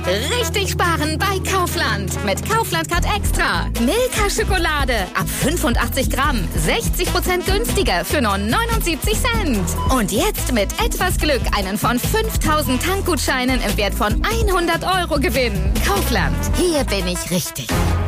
Richtig sparen bei Kaufland. Mit Kaufland Card Extra. Milka Schokolade ab 85 Gramm. 60% günstiger für nur 79 Cent. Und jetzt mit etwas Glück einen von 5000 Tankgutscheinen im Wert von 100 € gewinnen. Kaufland. Hier bin ich richtig.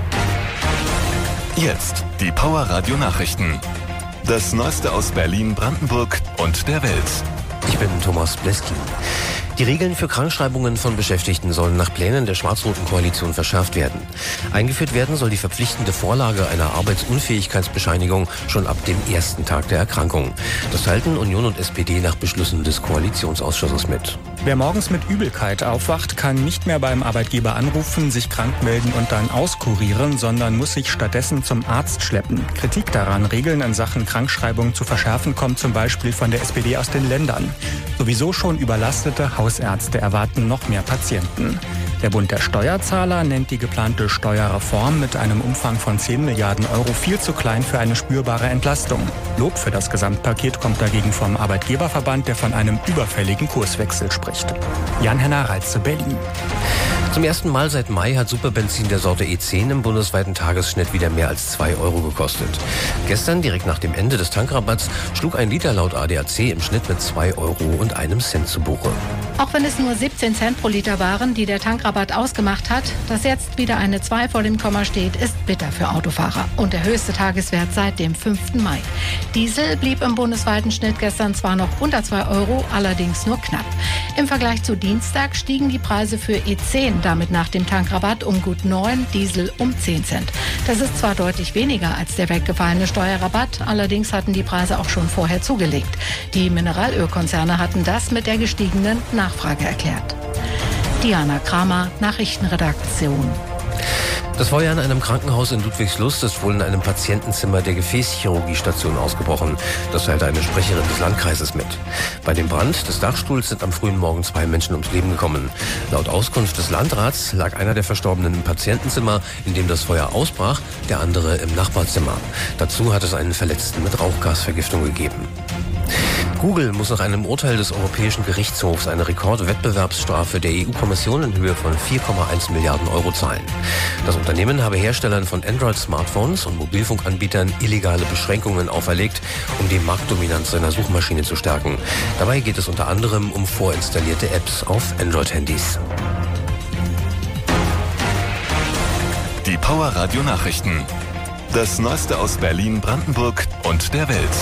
Jetzt die Power Radio Nachrichten. Das Neueste aus Berlin, Brandenburg und der Welt. Ich bin Thomas Bleskin. Die Regeln für Krankschreibungen von Beschäftigten sollen nach Plänen der schwarz-roten Koalition verschärft werden. Eingeführt werden soll die verpflichtende Vorlage einer Arbeitsunfähigkeitsbescheinigung schon ab dem ersten Tag der Erkrankung. Das teilten Union und SPD nach Beschlüssen des Koalitionsausschusses mit. Wer morgens mit Übelkeit aufwacht, kann nicht mehr beim Arbeitgeber anrufen, sich krank melden und dann auskurieren, sondern muss sich stattdessen zum Arzt schleppen. Kritik daran, Regeln in Sachen Krankschreibung zu verschärfen, kommt zum Beispiel von der SPD aus den Ländern. Sowieso schon überlastete Hausärzte erwarten noch mehr Patienten. Der Bund der Steuerzahler nennt die geplante Steuerreform mit einem Umfang von 10 Milliarden € viel zu klein für eine spürbare Entlastung. Lob für das Gesamtpaket kommt dagegen vom Arbeitgeberverband, der von einem überfälligen Kurswechsel spricht. Jan-Henner Reitze, Berlin. Zum ersten Mal seit Mai hat Superbenzin der Sorte E10 im bundesweiten Tagesschnitt wieder mehr als 2 € gekostet. Gestern, direkt nach dem Ende des Tankrabatts, schlug ein Liter laut ADAC im Schnitt mit 2,01 € zu Buche. Auch wenn es nur 17 Cent pro Liter waren, die der Tankrabatt ausgemacht hat, dass jetzt wieder eine 2 vor dem Komma steht, ist bitter für Autofahrer. Und der höchste Tageswert seit dem 5. Mai. Diesel blieb im bundesweiten Schnitt gestern zwar noch unter 2 €, allerdings nur knapp. Im Vergleich zu Dienstag stiegen die Preise für E10 damit nach dem Tankrabatt um gut 9, Diesel um 10 Cent. Das ist zwar deutlich weniger als der weggefallene Steuerrabatt, allerdings hatten die Preise auch schon vorher zugelegt. Die Mineralölkonzerne hatten das mit der gestiegenen Nachfrage erklärt. Diana Kramer, Nachrichtenredaktion. Das Feuer in einem Krankenhaus in Ludwigslust ist wohl in einem Patientenzimmer der Gefäßchirurgiestation ausgebrochen. Das teilte eine Sprecherin des Landkreises mit. Bei dem Brand des Dachstuhls sind am frühen Morgen 2 Menschen ums Leben gekommen. Laut Auskunft des Landrats lag einer der Verstorbenen im Patientenzimmer, in dem das Feuer ausbrach, der andere im Nachbarzimmer. Dazu hat es einen Verletzten mit Rauchgasvergiftung gegeben. Google muss nach einem Urteil des Europäischen Gerichtshofs eine Rekordwettbewerbsstrafe der EU-Kommission in Höhe von 4,1 Milliarden € zahlen. Das Unternehmen habe Herstellern von Android-Smartphones und Mobilfunkanbietern illegale Beschränkungen auferlegt, um die Marktdominanz seiner Suchmaschine zu stärken. Dabei geht es unter anderem um vorinstallierte Apps auf Android-Handys. Die Power Radio Nachrichten. Das Neueste aus Berlin, Brandenburg und der Welt.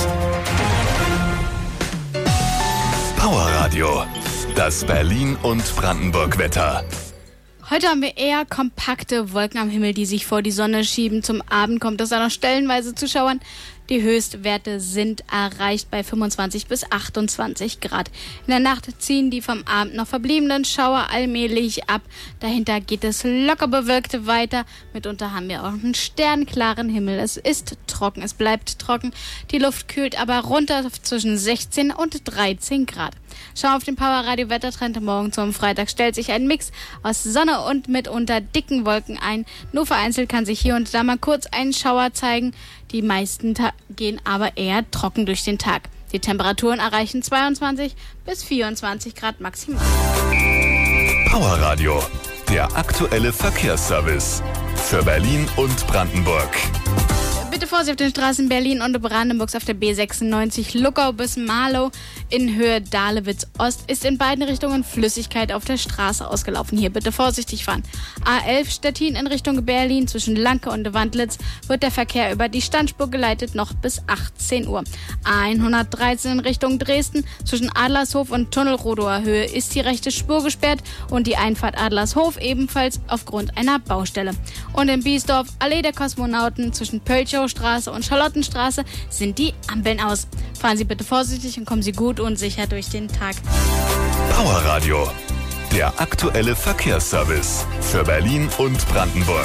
Power Radio. Das Berlin- und Brandenburg-Wetter. Heute haben wir eher kompakte Wolken am Himmel, die sich vor die Sonne schieben. Zum Abend kommt es dann noch stellenweise zu Schauern. Die Höchstwerte sind erreicht bei 25 bis 28 Grad. In der Nacht ziehen die vom Abend noch verbliebenen Schauer allmählich ab. Dahinter geht es locker bewölkt weiter. Mitunter haben wir auch einen sternklaren Himmel. Es ist trocken, es bleibt trocken. Die Luft kühlt aber runter zwischen 16 und 13 Grad. Schau auf den Power Radio Wettertrend. Morgen zum Freitag stellt sich ein Mix aus Sonne und mitunter dicken Wolken ein. Nur vereinzelt kann sich hier und da mal kurz ein Schauer zeigen. Die meisten gehen aber eher trocken durch den Tag. Die Temperaturen erreichen 22 bis 24 Grad maximal. Power Radio, der aktuelle Verkehrsservice für Berlin und Brandenburg. Bitte Vorsicht auf den Straßen Berlin und Brandenburgs auf der B96 Luckau bis Marlow in Höhe Dahlewitz-Ost ist in beiden Richtungen Flüssigkeit auf der Straße ausgelaufen. Hier bitte vorsichtig fahren. A11 Stettin in Richtung Berlin zwischen Lanke und Wandlitz wird der Verkehr über die Standspur geleitet noch bis 18 Uhr. A113 in Richtung Dresden zwischen Adlershof und Tunnelrodower Höhe ist die rechte Spur gesperrt und die Einfahrt Adlershof ebenfalls aufgrund einer Baustelle. Und in Biesdorf Allee der Kosmonauten zwischen Pölchowstraße und Charlottenstraße sind die Ampeln aus. Fahren Sie bitte vorsichtig und kommen Sie gut und sicher durch den Tag. Power Radio, der aktuelle Verkehrsservice für Berlin und Brandenburg.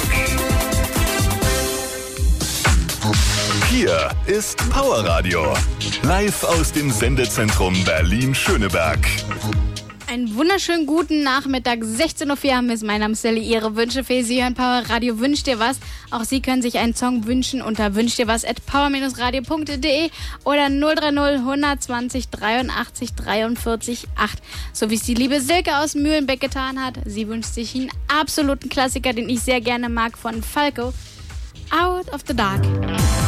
Hier ist Power Radio, live aus dem Sendezentrum Berlin-Schöneberg. Einen wunderschönen guten Nachmittag, 16.04 Uhr haben wir es. Mein Name ist Sally, Ihre Wünschefee. Sie hören Power Radio Wünsch dir was. Auch Sie können sich einen Song wünschen unter wünschdirwas@power-radio.de oder 030 120 83 43 8. So wie es die liebe Silke aus Mühlenbeck getan hat. Sie wünscht sich einen absoluten Klassiker, den ich sehr gerne mag, von Falco. Out of the Dark.